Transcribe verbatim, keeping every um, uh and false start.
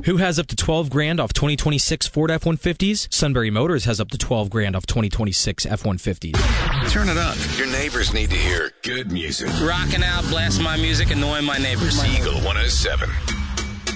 Who has up to twelve grand off twenty twenty-six Ford F one fifties? Sunbury Motors has up to twelve grand off twenty twenty-six F one fifties. Turn it up. Your neighbors need to hear good music. Rocking out, blast my music, annoying my neighbors. Eagle one oh seven.